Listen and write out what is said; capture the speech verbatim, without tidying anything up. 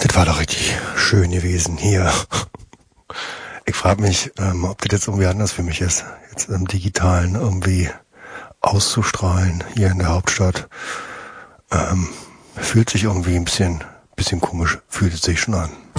Das war doch richtig schön gewesen hier. Ich frage mich, ähm, ob das jetzt irgendwie anders für mich ist, jetzt im Digitalen irgendwie auszustrahlen hier in der Hauptstadt. Ähm, fühlt sich irgendwie ein bisschen, bisschen komisch, fühlt es sich schon an.